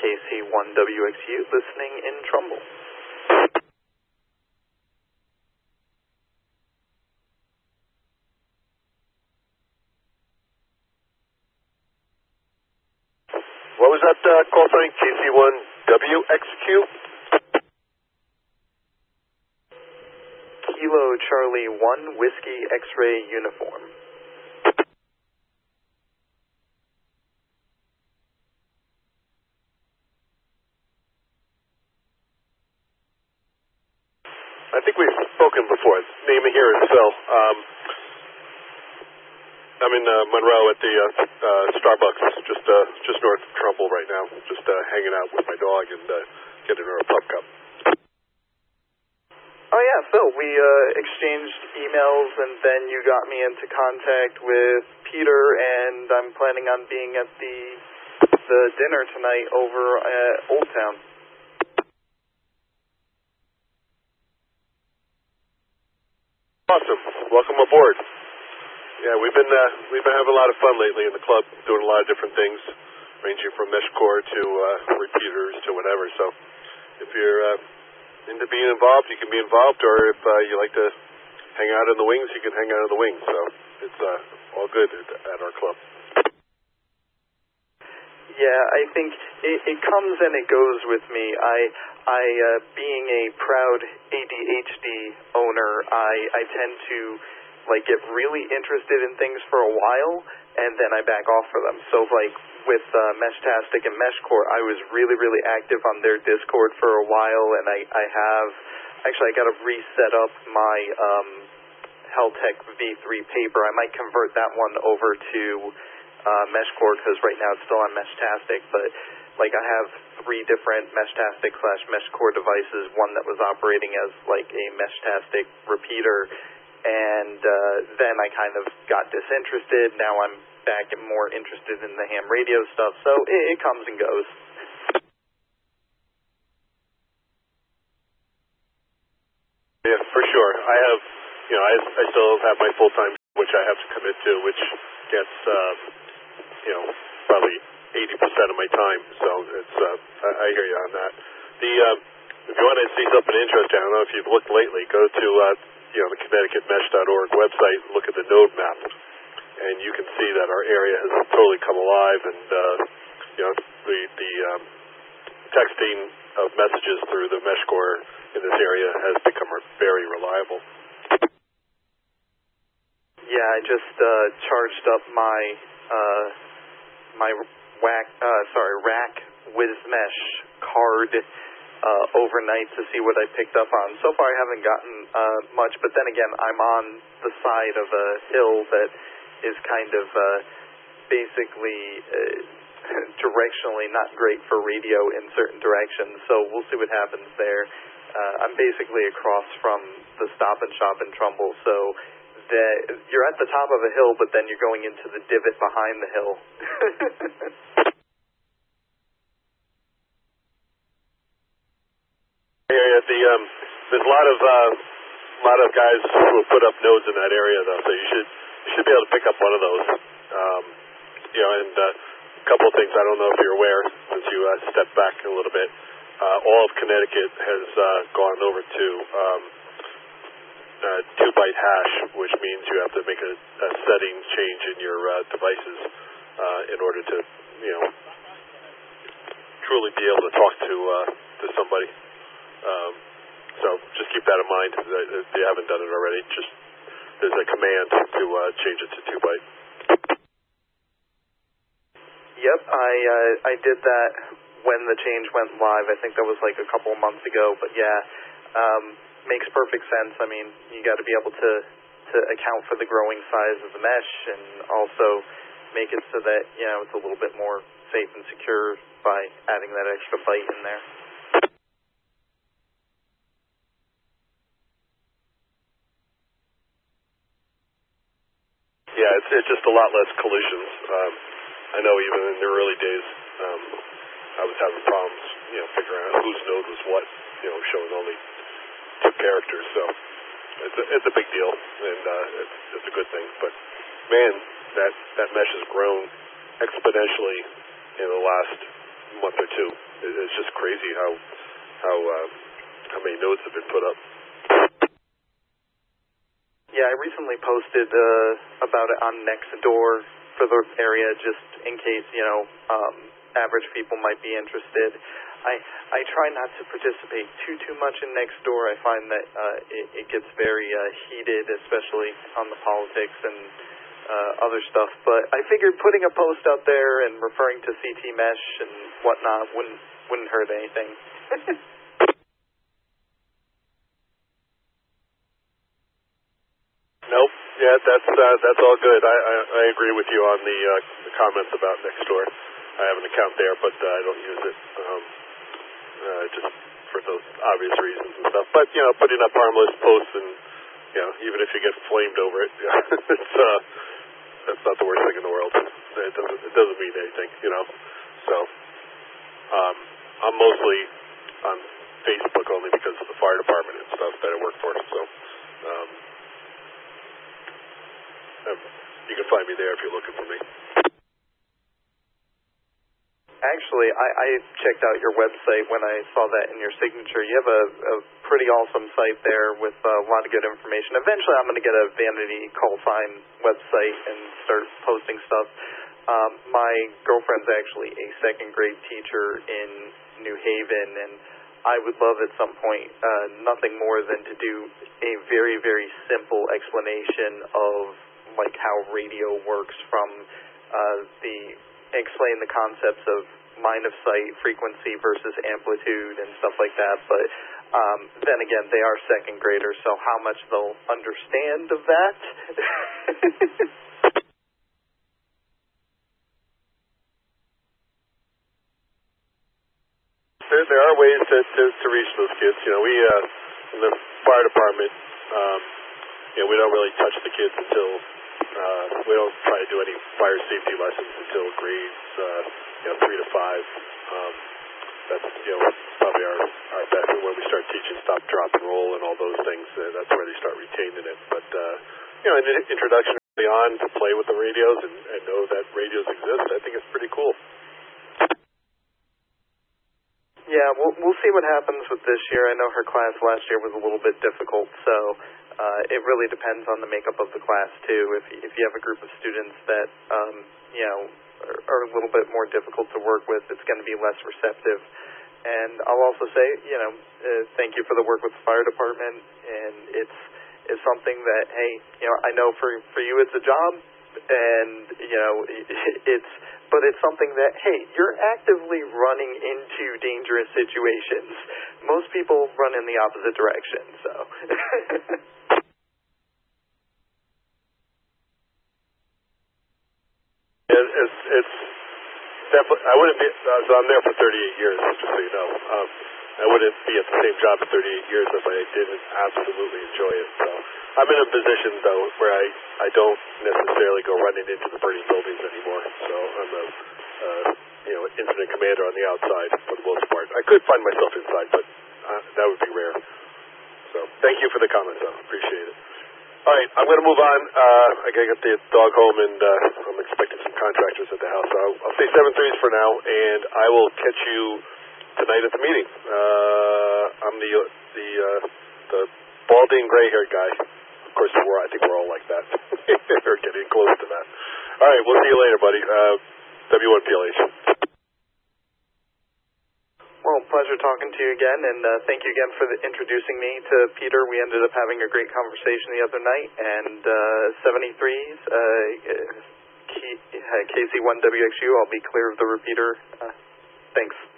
KC1WXU, listening in Trumbull. What was that call sign? KC1WXQ? Kilo Charlie 1 Whiskey X-ray uniform. I think we've spoken before. Name here is Phil. I'm in Monroe at the Starbucks, just north of Trumbull right now. Just hanging out with my dog and getting her a pup cup. Oh yeah, Phil, we exchanged emails and then you got me into contact with Peter, and I'm planning on being at the dinner tonight over at Old Town. Awesome. Welcome aboard. Yeah, we've been having a lot of fun lately in the club, doing a lot of different things, ranging from meshcore to repeaters to whatever. So if you're into being involved, you can be involved, or if you like to hang out in the wings, you can hang out in the wings. So it's all good at our club. Yeah, I think it comes and it goes with me. I being a proud ADHD owner, I tend to get really interested in things for a while, and then I back off for them. So with Meshtastic and Meshcore, I was really, really active on their Discord for a while, and I got to reset up my Heltec V3 paper. I might convert that one over to Meshcore, because right now it's still on Meshtastic, but I have 3 different Meshtastic/Meshcore devices, one that was operating as a Meshtastic repeater, and then I kind of got disinterested. Now I'm back and more interested in the ham radio stuff, so it comes and goes. Yeah, for sure. I have, I still have my full-time, which I have to commit to, which gets, probably 80% of my time. So it's, I hear you on that. If you want to see something interesting, I don't know if you've looked lately, go to, the ConnecticutMesh.org website, look at the node map, and you can see that our area has totally come alive, and, the texting of messages through the Meshcore in this area has become very reliable. Yeah, I just charged up my Rack WizMesh card overnight to see what I picked up on. So far I haven't gotten much, but then again, I'm on the side of a hill that is kind of basically directionally not great for radio in certain directions, so we'll see what happens there. I'm basically across from the Stop and Shop in Trumbull, so you're at the top of a hill, but then you're going into the divot behind the hill. There's a lot of guys who have put up nodes in that area, though, so you should be able to pick up one of those. And a couple of things I don't know if you're aware, since you stepped back a little bit. All of Connecticut has gone over to 2-byte hash, which means you have to make a setting change in your devices in order to, truly be able to talk to somebody. So just keep that in mind if you haven't done it already. There's a command to change it to 2-byte. Yep, I did that when the change went live. I think that was a couple of months ago, but yeah, makes perfect sense. I mean, you got to be able to account for the growing size of the mesh, and also make it so that it's a little bit more safe and secure by adding that extra byte in there. Yeah, it's just a lot less collisions. I know even in the early days, I was having problems, figuring out whose node was what, showing only 2 characters. So it's a big deal, and it's a good thing. But man, that mesh has grown exponentially in the last month or two. how many nodes have been put up. Yeah, I recently posted about it on Nextdoor for the area, just in case, average people might be interested. I try not to participate too much in Nextdoor. I find that it gets very heated, especially on the politics and other stuff. But I figured putting a post out there and referring to CT Mesh and whatnot wouldn't hurt anything. Nope. Yeah, that's all good. I agree with you on the comments about Nextdoor. I have an account there, but I don't use it just for those obvious reasons and stuff. But putting up harmless posts and even if you get flamed over it, it's that's not the worst thing in the world. It doesn't mean anything, So I'm mostly on Facebook only because of the fire department and stuff that I work for. So you can find me there if you're looking for me. Actually, I checked out your website when I saw that in your signature. You have a pretty awesome site there with a lot of good information. Eventually, I'm going to get a vanity call sign website and start posting stuff. My girlfriend's actually a second-grade teacher in New Haven, and I would love at some point nothing more than to do a very, very simple explanation of how radio works from explain the concepts of line of sight, frequency versus amplitude and stuff like that. But then again, they are second graders, so how much they'll understand of that? There are ways to reach those kids. We in the fire department, we don't really touch the kids until we don't try to do any fire safety lessons until grades 3 to 5. That's probably our best. And when we start teaching stop, drop, and roll and all those things, that's where they start retaining it. But an introduction early on to play with the radios and know that radios exist, I think it's pretty cool. Yeah, we'll see what happens with this year. I know her class last year was a little bit difficult, so it really depends on the makeup of the class too. If you have a group of students that are a little bit more difficult to work with, it's going to be less receptive. And I'll also say, thank you for the work with the fire department, and it's something that, hey, I know for you it's a job, and but it's something that, hey, you're actively running into dangerous situations. Most people run in the opposite direction, so. It's definitely. I wouldn't be. So I'm there for 38 years, just so you know. I wouldn't be at the same job for 38 years if I didn't absolutely enjoy it. So I'm in a position though where I don't necessarily go running into the burning buildings anymore. So I'm a incident commander on the outside for the most part. I could find myself inside, but that would be rare. So thank you for the comments, though. Appreciate it. All right, I'm going to move on. I got to get the dog home, and I'm expecting some contractors at the house. So I'll say 7-3s for now, and I will catch you tonight at the meeting. I'm the balding, gray-haired guy. Of course, I think we're all like that. We're getting close to that. All right, we'll see you later, buddy. W1PLH. Well, pleasure talking to you again, and thank you again for introducing me to Peter. We ended up having a great conversation the other night, and 73s, KC1WXU, I'll be clear of the repeater. Thanks.